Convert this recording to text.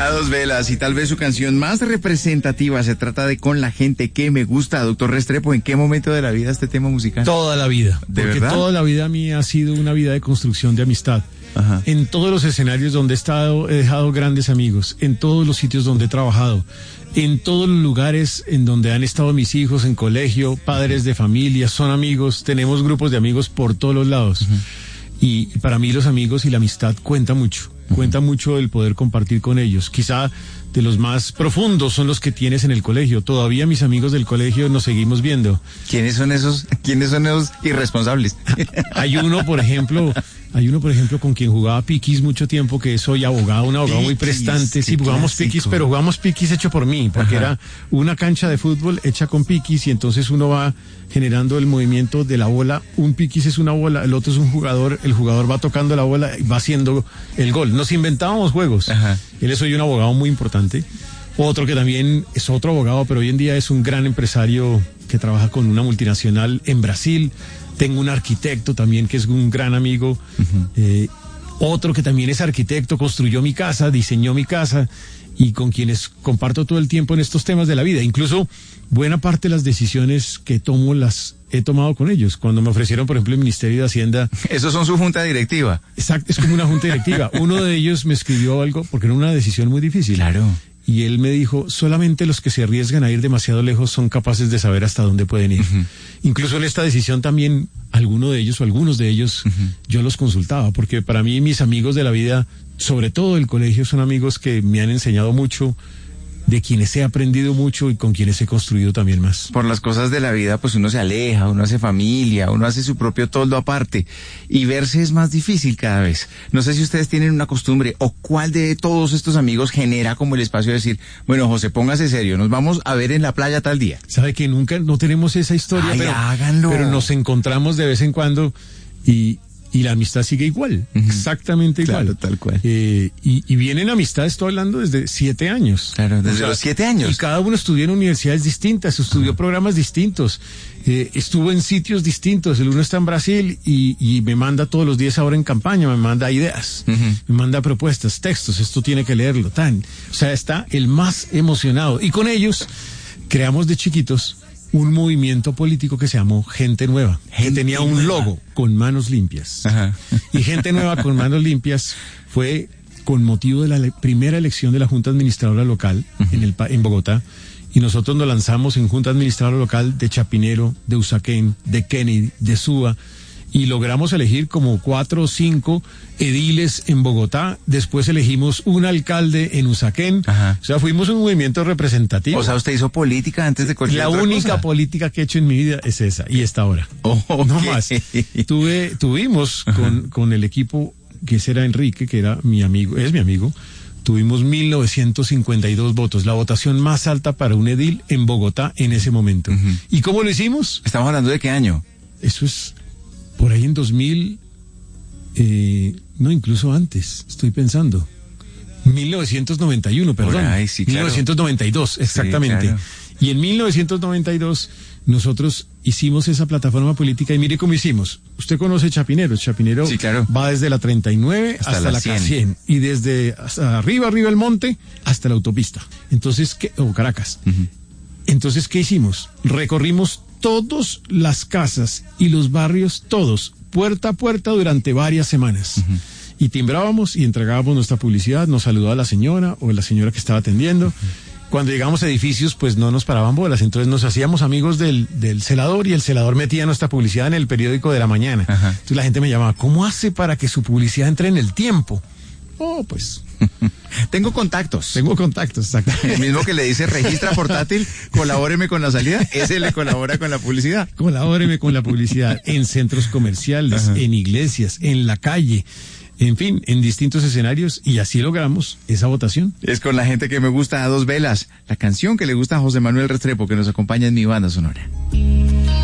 dos velas, y tal vez su canción más representativa se trata de Con la gente que me gusta. Doctor Restrepo, ¿en qué momento de la vida este tema musical? Toda la vida. ¿De porque verdad? Toda la vida mía ha sido una vida de construcción de amistad. Ajá. En todos los escenarios donde he estado he dejado grandes amigos, en todos los sitios donde he trabajado, en todos los lugares en donde han estado mis hijos, en colegio, padres de familia, son amigos, tenemos grupos de amigos por todos los lados. Y para mí los amigos y la amistad cuenta mucho el poder compartir con ellos. Quizá de los más profundos son los que tienes en el colegio. Todavía mis amigos del colegio nos seguimos viendo. ¿Quiénes son esos irresponsables? Hay uno, por ejemplo, con quien jugaba piquis mucho tiempo, que soy abogado, un abogado muy prestante. Sí, jugamos piquis, pero jugamos piquis hecho por mí, porque era una cancha de fútbol hecha con piquis, y entonces uno va generando el movimiento de la bola. Un piquis es una bola, el otro es un jugador, el jugador va tocando la bola y va haciendo el gol. Nos inventábamos juegos. Ajá. Él es hoy un abogado muy importante. Otro que también es otro abogado, pero hoy en día es un gran empresario que trabaja con una multinacional en Brasil. Tengo un arquitecto también que es un gran amigo. Otro que también es arquitecto, construyó mi casa, diseñó mi casa, y con quienes comparto todo el tiempo en estos temas de la vida. Incluso buena parte de las decisiones que tomo las he tomado con ellos. Cuando me ofrecieron, por ejemplo, el Ministerio de Hacienda. Esos son su junta directiva. Exacto, es como una junta directiva. Uno de ellos me escribió algo porque era una decisión muy difícil. Claro. Y él me dijo, solamente los que se arriesgan a ir demasiado lejos son capaces de saber hasta dónde pueden ir. Incluso en esta decisión también, algunos de ellos, yo los consultaba, porque para mí mis amigos de la vida, sobre todo del colegio, son amigos que me han enseñado mucho, de quienes he aprendido mucho y con quienes he construido también más. Por las cosas de la vida, pues uno se aleja, uno hace familia, uno hace su propio toldo aparte, y verse es más difícil cada vez. No sé si ustedes tienen una costumbre, o cuál de todos estos amigos genera como el espacio de decir, bueno, José, póngase serio, nos vamos a ver en la playa tal día. Sabe que nunca, no tenemos esa historia, pero nos encontramos de vez en cuando, y la amistad sigue igual, exactamente igual. Claro, tal cual. Y vienen amistades, estoy hablando desde 7 años. Claro, desde los 7 años. Y cada uno estudió en universidades distintas, estudió programas distintos, estuvo en sitios distintos. El uno está en Brasil y me manda todos los días ahora en campaña, me manda ideas, me manda propuestas, textos, esto tiene que leerlo, O sea, está el más emocionado. Y con ellos creamos de chiquitos un movimiento político que se llamó Gente Nueva, que tenía un logo con manos limpias. Ajá. Y Gente Nueva con manos limpias fue con motivo de la primera elección de la Junta Administradora Local en Bogotá, y nosotros nos lanzamos en Junta Administradora Local de Chapinero, de Usaquén, de Kennedy, de Suba, y logramos elegir como 4 o 5 ediles en Bogotá. Después elegimos un alcalde en Usaquén. Ajá. O sea, fuimos un movimiento representativo. O sea, usted hizo política antes de cualquier La otra única cosa. política que he hecho en mi vida es esa, y esta ahora. Okay. No más. Tuvimos con el equipo, que ese era Enrique, que era mi amigo, es mi amigo, tuvimos 1952 votos, la votación más alta para un edil en Bogotá en ese momento. ¿Y cómo lo hicimos? ¿Estamos hablando de qué año? Eso es por ahí en 2000, no, incluso antes, estoy pensando. 1991, perdón. Por ahí, sí, claro. 1992, exactamente. Sí, claro. Y en 1992 nosotros hicimos esa plataforma política, y mire cómo hicimos. Usted conoce Chapinero. Chapinero Sí, claro. va desde la 39 hasta la 100. Y desde hasta arriba el monte, hasta la autopista. Entonces, Caracas. Entonces, ¿qué hicimos? Recorrimos todas las casas y los barrios, todos, puerta a puerta durante varias semanas. Y timbrábamos y entregábamos nuestra publicidad, nos saludaba la señora o la señora que estaba atendiendo. Cuando llegamos a edificios, pues no nos paraban bolas, entonces nos hacíamos amigos del celador, y el celador metía nuestra publicidad en el periódico de la mañana. Entonces la gente me llamaba, ¿cómo hace para que su publicidad entre en el tiempo? Oh, pues... Tengo contactos, exacto. El mismo que le dice, registra portátil, colabóreme con la salida, ese le colabora con la publicidad. Colabóreme con la publicidad en centros comerciales, en iglesias, en la calle, en fin, en distintos escenarios, y así logramos esa votación. Es con la gente que me gusta a dos velas, la canción que le gusta a José Manuel Restrepo, que nos acompaña en Mi Banda Sonora.